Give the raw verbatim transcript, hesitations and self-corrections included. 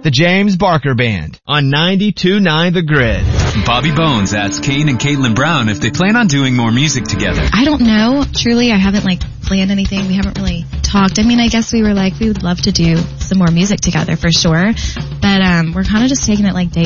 The James Barker Band on ninety-two point nine The Grid. Bobby Bones asks Kane and Caitlin Brown if they plan on doing more music together. I don't know. Truly, I haven't, like, planned anything. We haven't really talked. I mean, I guess we were like, we would love to do some more music together for sure. But um, we're kind of just taking it like day